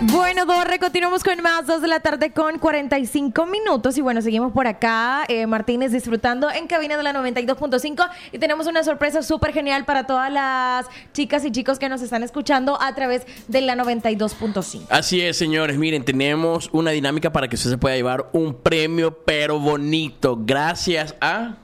Bueno, Dorre, continuamos con más 2 de la tarde con 45 minutos. Y bueno, seguimos por acá, Martínez, disfrutando en cabina de la 92.5. Y tenemos una sorpresa súper genial para todas las chicas y chicos que nos están escuchando a través de la 92.5. Así es, señores. Miren, tenemos una dinámica para que usted se pueda llevar un premio, pero bonito. Gracias a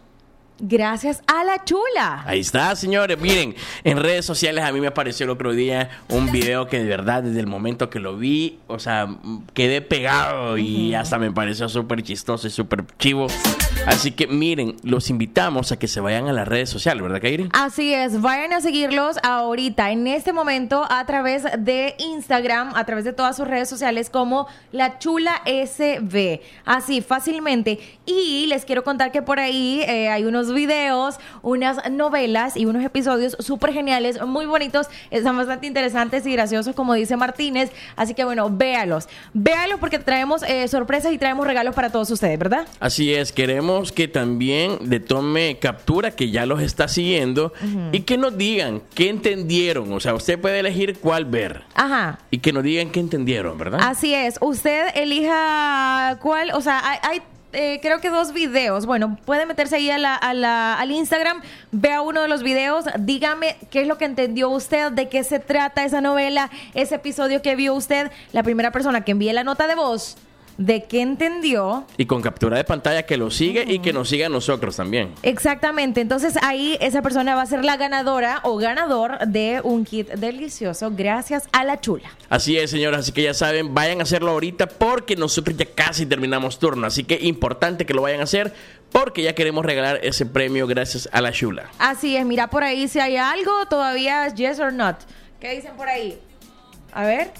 La Chula. Ahí está, señores. Miren, en redes sociales a mí me apareció el otro día un video que de verdad desde el momento que lo vi, o sea, quedé pegado y hasta me pareció súper chistoso y súper chivo. Así que miren, los invitamos a que se vayan a las redes sociales, ¿verdad, Kairi? Así es, vayan a seguirlos ahorita, en este momento, a través de Instagram, a través de todas sus redes sociales como La Chula SB. Así, fácilmente. Y les quiero contar que por ahí hay unos videos, unas novelas y unos episodios súper geniales, muy bonitos, están bastante interesantes y graciosos, como dice Martínez. Así que bueno, véalos porque traemos sorpresas y traemos regalos para todos ustedes, ¿verdad? Así es, queremos que también le tome captura, que ya los está siguiendo, y que nos digan qué entendieron. O sea, usted puede elegir cuál ver. Ajá. Y que nos digan qué entendieron, ¿verdad? Así es, usted elija cuál, o sea, hay creo que 2 videos. Bueno, puede meterse ahí al Instagram, vea uno de los videos, dígame qué es lo que entendió usted, de qué se trata esa novela, ese episodio que vio usted. La primera persona que envíe la nota de voz de qué entendió. Y con captura de pantalla que lo sigue y que nos siga a nosotros también. Exactamente. Entonces ahí esa persona va a ser la ganadora o ganador de un kit delicioso gracias a La Chula. Así es, señores. Así que ya saben, vayan a hacerlo ahorita porque nosotros ya casi terminamos turno. Así que importante que lo vayan a hacer porque ya queremos regalar ese premio gracias a La Chula. Así es. Mira por ahí si hay algo todavía, yes or not. ¿Qué dicen por ahí? A ver.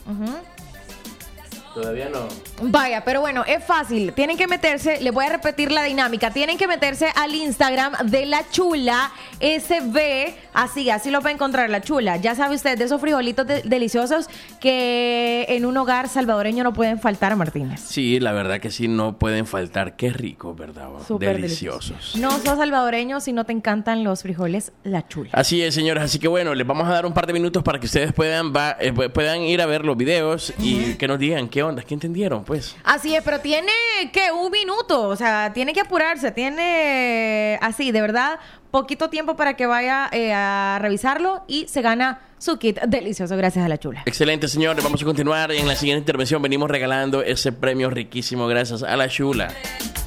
Todavía no. Vaya, pero bueno, es fácil. Tienen que meterse, les voy a repetir la dinámica. Tienen que meterse al Instagram de La Chula SB. Así lo puede encontrar, La Chula. Ya sabe usted, de esos frijolitos deliciosos que en un hogar salvadoreño no pueden faltar, Martínez. Sí, la verdad que sí, no pueden faltar. Qué rico, ¿verdad? Súper deliciosos. No sos salvadoreño si no te encantan los frijoles La Chula. Así es, señores. Así que bueno, les vamos a dar un par de minutos para que ustedes puedan ir a ver los videos y que nos digan qué onda, qué entendieron, pues. Así es, pero tiene que 1 minuto, o sea, tiene que apurarse, tiene así, de verdad, poquito tiempo para que vaya a revisarlo y se gana su kit delicioso gracias a La Chula. Excelente, señores. Vamos a continuar. En la siguiente intervención venimos regalando ese premio riquísimo gracias a La Chula.